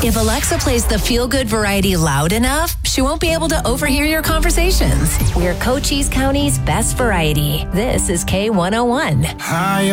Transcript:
If Alexa plays the feel-good variety loud enough, she won't be able to overhear your conversations. We're Cochise County's best variety. This is K101. High